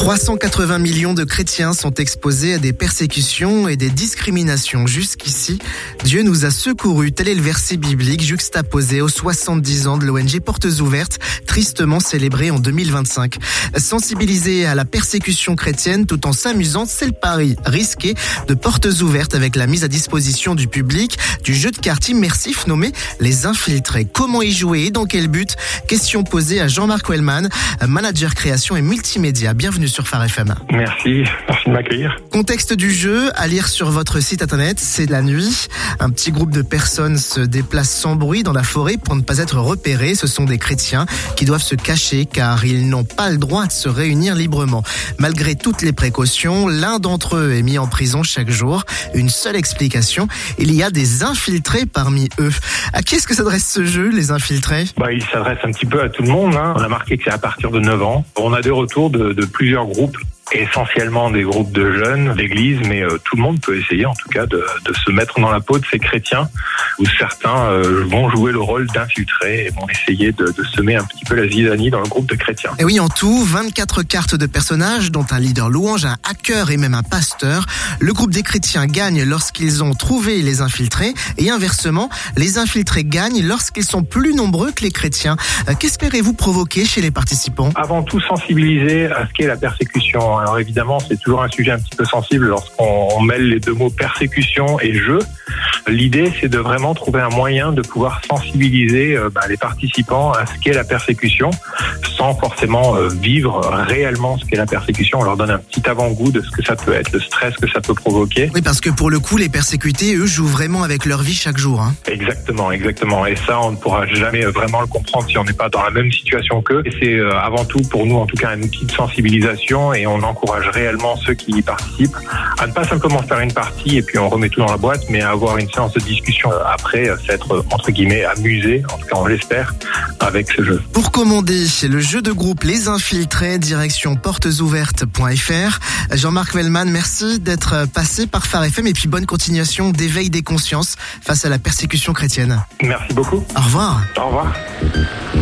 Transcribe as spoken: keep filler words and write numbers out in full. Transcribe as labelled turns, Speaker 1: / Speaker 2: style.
Speaker 1: trois cent quatre-vingts millions de chrétiens sont exposés à des persécutions et des discriminations. Jusqu'ici, Dieu nous a secourus. Tel est le verset biblique juxtaposé aux soixante-dix ans de l'O N G Portes Ouvertes, tristement célébré en deux mille vingt-cinq. Sensibiliser à la persécution chrétienne tout en s'amusant, c'est le pari risqué de Portes Ouvertes avec la mise à disposition du public du jeu de cartes immersif nommé Les Infiltrés. Comment y jouer et dans quel but? Question posée à Jean-Marc Wellman, manager création et multimédia. Bienvenue sur Phare F M.
Speaker 2: Merci, merci de m'accueillir.
Speaker 1: Contexte du jeu, à lire sur votre site internet, c'est la nuit. Un petit groupe de personnes se déplace sans bruit dans la forêt pour ne pas être repérés. Ce sont des chrétiens qui doivent se cacher car ils n'ont pas le droit de se réunir librement. Malgré toutes les précautions, l'un d'entre eux est mis en prison chaque jour. Une seule explication, il y a des infiltrés parmi eux. À qui est-ce que s'adresse ce jeu, les infiltrés?
Speaker 2: Bah, il s'adresse un petit peu à tout le monde, hein. On a marqué que c'est à partir de neuf ans. On a des retours de, de plusieurs groupes, essentiellement des groupes de jeunes, d'église, mais euh, tout le monde peut essayer en tout cas de, de se mettre dans la peau de ces chrétiens, où certains euh, vont jouer le rôle d'infiltrés et vont essayer de, de semer un petit peu la zizanie dans le groupe de chrétiens.
Speaker 1: Et oui, en tout, vingt-quatre cartes de personnages, dont un leader louange, un hacker et même un pasteur. Le groupe des chrétiens gagne lorsqu'ils ont trouvé les infiltrés et inversement, les infiltrés gagnent lorsqu'ils sont plus nombreux que les chrétiens. Euh, qu'espérez-vous provoquer chez les participants?
Speaker 2: Avant tout, sensibiliser à ce qu'est la persécution. Alors évidemment, c'est toujours un sujet un petit peu sensible lorsqu'on mêle les deux mots persécution et jeu. L'idée, c'est de vraiment trouver un moyen de pouvoir sensibiliser euh, bah, les participants à ce qu'est la persécution, sans forcément euh, vivre réellement ce qu'est la persécution. On leur donne un petit avant-goût de ce que ça peut être, le stress que ça peut provoquer.
Speaker 1: Oui, parce que pour le coup, les persécutés, eux, jouent vraiment avec leur vie chaque jour. Hein.
Speaker 2: Exactement, exactement. Et ça, on ne pourra jamais vraiment le comprendre si on n'est pas dans la même situation qu'eux. Et c'est euh, avant tout, pour nous, en tout cas, un outil de sensibilisation et on encourage réellement ceux qui y participent à ne pas simplement faire une partie et puis on remet tout dans la boîte, mais à avoir une séance de discussion après, s'être entre guillemets amusé, en tout cas on l'espère, avec ce jeu.
Speaker 1: Pour commander le jeu de groupe Les Infiltrés, direction portes ouvertes point f r. Jean-Marc Wellman, merci d'être passé par Phare F M et puis bonne continuation d'éveil des consciences face à la persécution chrétienne.
Speaker 2: Merci beaucoup.
Speaker 1: Au revoir.
Speaker 2: Au revoir.